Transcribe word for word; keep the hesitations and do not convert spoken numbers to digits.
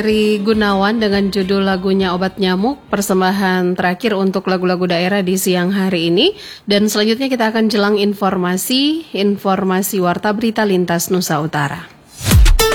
Dari Gunawan dengan judul lagunya Obat Nyamuk, persembahan terakhir untuk lagu-lagu daerah di siang hari ini. Dan selanjutnya kita akan jelang informasi, informasi Warta Berita Lintas Nusa Utara.